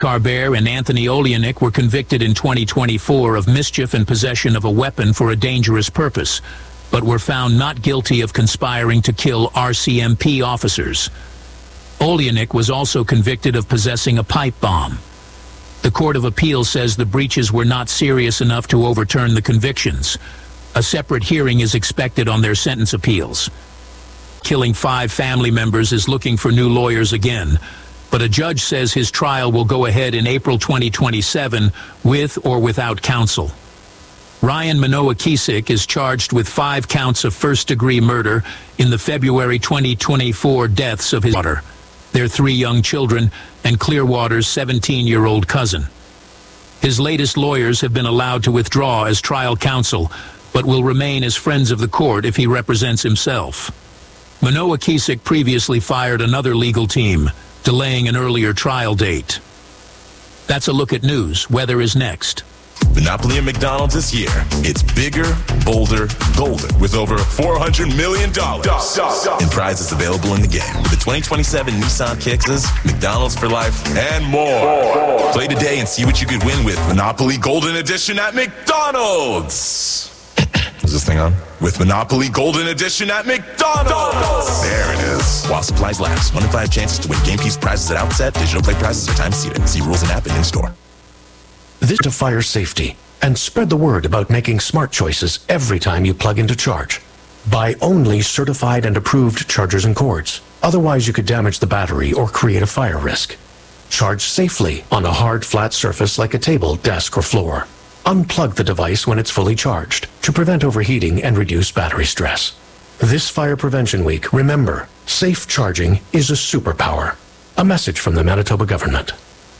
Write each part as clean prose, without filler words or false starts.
Carber and Anthony Oleanick were convicted in 2024 of mischief and possession of a weapon for a dangerous purpose, but were found not guilty of conspiring to kill RCMP officers. Oleanick was also convicted of possessing a pipe bomb. The Court of Appeal says the breaches were not serious enough to overturn the convictions. A separate hearing is expected on their sentence appeals. Killing 5 family members is looking for new lawyers again, but a judge says his trial will go ahead in April 2027 with or without counsel. Ryan Manoa Kisik is charged with 5 counts of first-degree murder in the February 2024 deaths of his daughter, their 3 young children, and Clearwater's 17-year-old cousin. His latest lawyers have been allowed to withdraw as trial counsel, but will remain as friends of the court if he represents himself. Manoa Kisik previously fired another legal team, delaying an earlier trial date. That's a look at news. Weather is next. Monopoly at McDonald's this year. It's bigger, bolder, golden, with over $400 million in prizes available in the game. With the 2027 Nissan Kicks, McDonald's for life, and more. Play today and see what you could win with Monopoly Golden Edition at McDonald's. Is this thing on? With Monopoly Golden Edition at McDonald's. There it is. While supplies last. 1 in 5 chances to win game piece prizes at outset. Digital play prizes are time seated. See rules and app in store. This to fire safety and spread the word about making smart choices every time you plug into charge. Buy only certified and approved chargers and cords. Otherwise, you could damage the battery or create a fire risk. Charge safely on a hard, flat surface like a table, desk, or floor. Unplug the device when it's fully charged to prevent overheating and reduce battery stress. This Fire Prevention Week, remember, safe charging is a superpower. A message from the Manitoba government.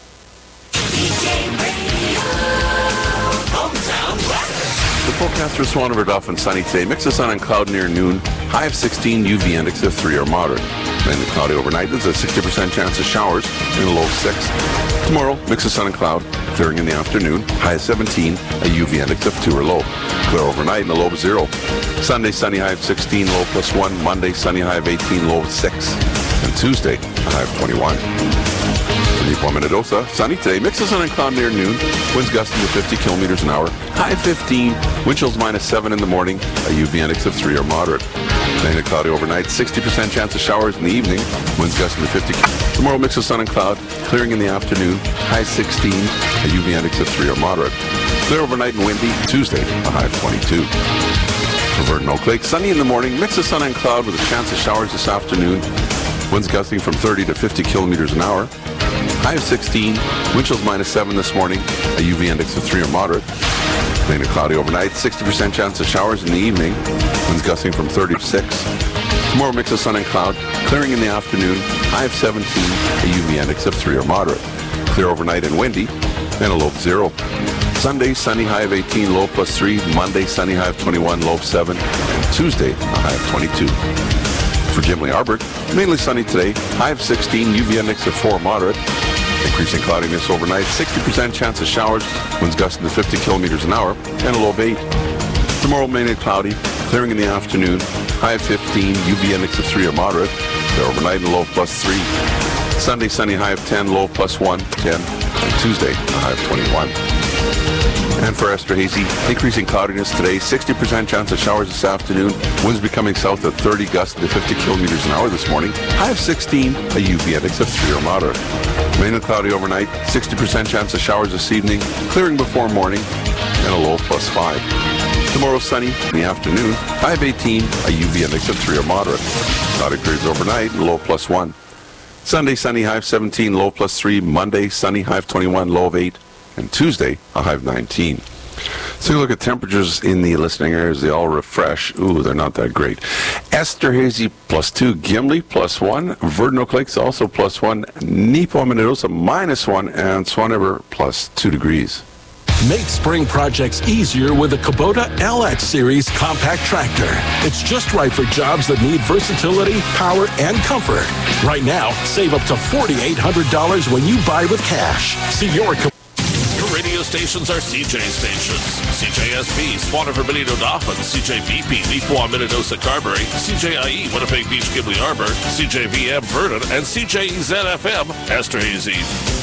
The forecast for Swan River Dolphin sunny today. Mix of sun and cloud near noon. High of 16, UV index of 3 or moderate. Mainly cloudy overnight. There's a 60% chance of showers in a low of 6. Tomorrow, mix of sun and cloud. Clearing in the afternoon. High of 17, a UV index of 2 or low. Clear overnight and a low of 0. Sunday, sunny high of 16, low plus 1. Monday, sunny high of 18, low of 6. And Tuesday, a high of 21. Nipawin, Minnedosa, sunny today. Mix of sun and cloud near noon. Winds gusting to 50 kilometers an hour. High 15. Wind chills -7 in the morning. A UV index of 3 or moderate. Mainly cloudy overnight. 60% chance of showers in the evening. Winds gusting to 50. Tomorrow, mix of sun and cloud. Clearing in the afternoon. High 16. A UV index of 3 or moderate. Clear overnight and windy. Tuesday, a high of 22. For Verdun Oak Lake, sunny in the morning. Mix of sun and cloud with a chance of showers this afternoon. Winds gusting from 30 to 50 kilometers an hour. High of 16, wind chills -7 this morning, a UV index of 3 or moderate. Mainly cloudy overnight, 60% chance of showers in the evening, winds gusting from 30 to 6. Tomorrow, mix of sun and cloud, clearing in the afternoon, high of 17, a UV index of 3 or moderate. Clear overnight and windy, and a low of 0. Sunday, sunny high of 18, low plus 3. Monday, sunny high of 21, low of 7. And Tuesday, a high of 22. For Gimli Arbor, mainly sunny today, high of 16, UV index of 4 moderate. Increasing cloudiness overnight, 60% chance of showers, winds gusting to 50 kilometers an hour, and a low of 8. Tomorrow, mainly cloudy, clearing in the afternoon, high of 15, UV index of 3 or moderate. There overnight and low of plus 3. Sunday, sunny high of 10, low of plus 1, 10. And Tuesday, a high of 21. And for Esterhazy, increasing cloudiness today, 60% chance of showers this afternoon, winds becoming south at 30, gusting to 50 kilometers an hour this morning, high of 16, a UV index of 3 or moderate. Mainly cloudy overnight, 60% chance of showers this evening, clearing before morning, and a low of plus 5. Tomorrow, sunny in the afternoon, high of 18, a UV index of 3 or moderate. Cloudy periods overnight, and low of plus 1. Sunday, sunny high of 17, low of plus 3. Monday, sunny high of 21, low of 8. And Tuesday, a high of 19. So you look at temperatures in the listening areas, they all refresh. Ooh, they're not that great. Esterhazy +2, Gimli +1, Verdun Oak Lakes also +1, Nipawin, Minnedosa -1, and Swan River +2 degrees. Make spring projects easier with a Kubota LX Series compact tractor. It's just right for jobs that need versatility, power, and comfort. Right now, save up to $4,800 when you buy with cash. See your radio stations are CJ stations. CJSB, Swan River, Benito Dauphin, CJBP, Nipawin, Minnedosa, Carberry, CJIE, Winnipeg Beach, Gimli Arbor, CJVM, Verdun, and CJEZ-FM, Esterhazy.